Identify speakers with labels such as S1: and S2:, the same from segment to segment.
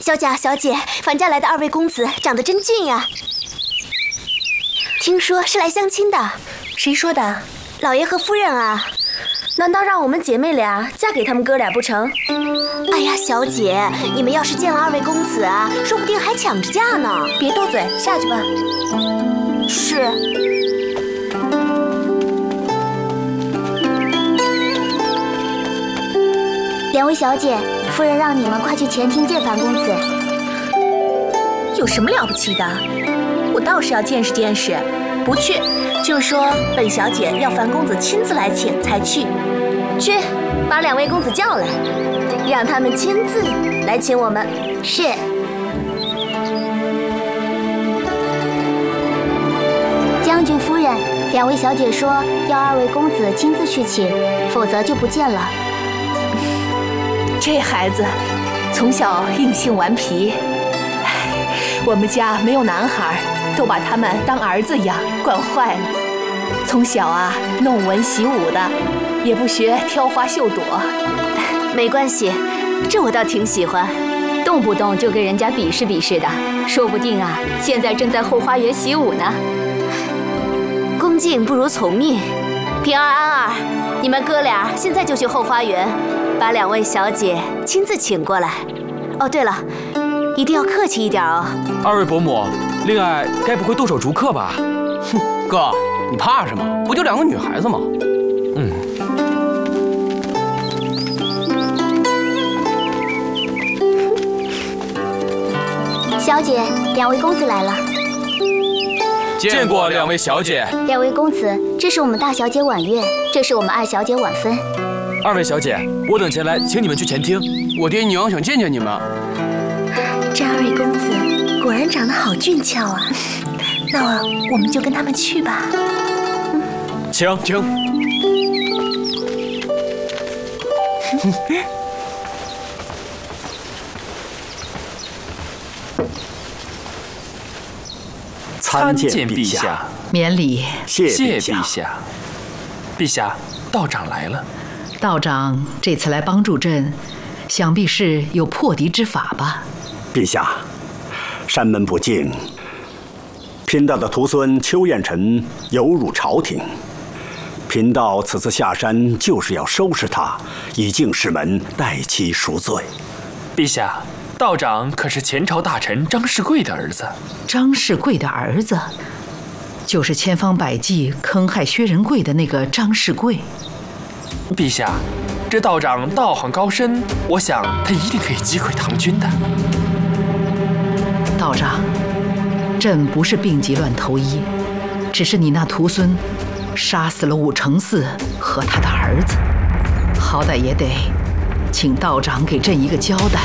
S1: 小贾、小姐，樊家来的2位公子长得真俊呀！听说是来相亲的。
S2: 谁说的？
S1: 老爷和夫人啊。
S2: 难道让我们姐妹俩嫁给他们哥俩不成？
S1: 哎呀，小姐，你们要是见了2位公子啊，说不定还抢着嫁呢。
S2: 别斗嘴，下去吧。
S1: 是。
S3: 2位小姐，夫人让你们快去前厅见樊公子。
S2: 有什么了不起的？我倒是要见识见识。不去，就说本小姐要樊公子亲自来请才去。去，把2位公子叫来，让他们亲自来请我们。
S3: 是。将军夫人，2位小姐说要2位公子亲自去请，否则就不见了。
S2: 这孩子从小硬性顽皮，我们家没有男孩，都把他们当儿子养，惯坏了。从小啊弄文习武的，也不学挑花绣朵。
S1: 没关系，这我倒挺喜欢，
S4: 动不动就跟人家比试比试的，说不定啊现在正在后花园习武呢。
S1: 恭敬不如从命。平儿、安儿，你们哥俩现在就去后花园，把2位小姐亲自请过来。哦，对了，一定要客气一点哦。
S5: 2位伯母，令爱该不会动手逐客吧？
S6: 哼，哥，你怕什么？不就2个女孩子吗？
S3: 小姐，2位公子来了。
S5: 见过2位小姐。
S3: 2位公子，这是我们大小姐婉月，这是我们2小姐婉芬。
S5: 2位小姐，我等前来请你们去前厅。
S6: 我爹娘想见见你们。
S2: 这2位公子果然长得好俊俏啊！那我们就跟他们去吧。
S5: 请。
S7: 参见陛下。
S8: 免礼。
S7: 谢陛
S5: 下。陛下，道长来了。
S8: 道长这次来帮助朕，想必是有破敌之法吧？
S7: 陛下，山门不敬，贫道的徒孙邱彦辰有辱朝廷，贫道此次下山就是要收拾他，以敬世门，代其赎罪。
S5: 陛下，道长可是前朝大臣张世贵的儿子。
S8: 张世贵的儿子，就是千方百计坑害薛仁贵的那个张世贵。
S5: 陛下，这道长道行高深，我想他一定可以击溃唐军的。
S8: 道长，朕不是病急乱投医，只是你那徒孙杀死了武承嗣和他的儿子，好歹也得请道长给朕一个交代。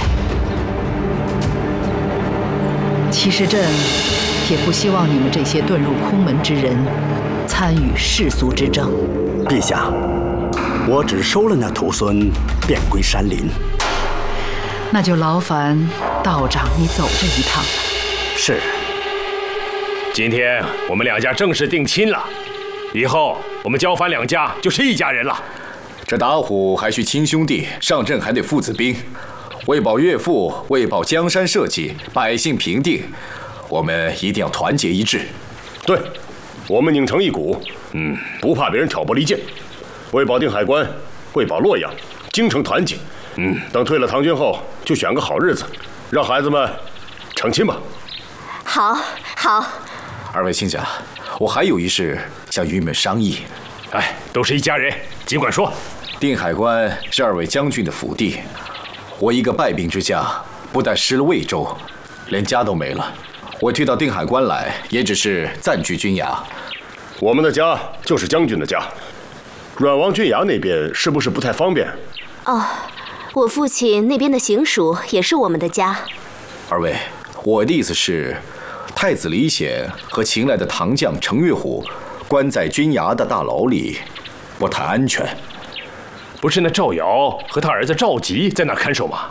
S8: 其实朕也不希望你们这些遁入空门之人参与世俗之争。
S7: 陛下，我只收了那徒孙，便归山林。
S8: 那就劳烦道长你走这一趟了。
S7: 是。
S9: 今天我们2家正式定亲了，以后我们焦樊2家就是一家人了。
S10: 这打虎还需亲兄弟，上阵还得父子兵。为保岳父，为保江山社稷，百姓平定，我们一定要团结一致。
S9: 对，我们拧成一股，不怕别人挑拨离间。为保定海关，为保洛阳，京城团结。等退了唐军后，就选个好日子，让孩子们成亲吧。
S1: 好。
S10: 2位亲家，我还有一事想与你们商议。
S9: 都是一家人，尽管说。
S10: 定海关是2位将军的府邸，我一个败兵之将，不但失了魏州，连家都没了。我退到定海关来，也只是暂居军衙。
S9: 我们的家就是将军的家，阮王军衙那边是不是不太方便？
S1: 哦，我父亲那边的行署也是我们的家。
S10: 2位，我的意思是，太子李显和秦来的唐将程月虎关在军衙的大牢里，不太安全。
S9: 不是那赵尧和他儿子赵佶在那看守吗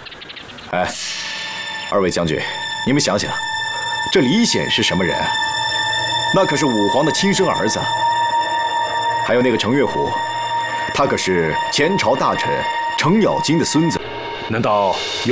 S10: ？2位将军，你们想想，这李显是什么人？那可是武皇的亲生儿子。还有那个程月虎，他可是前朝大臣程咬金的孙子。
S9: 难道有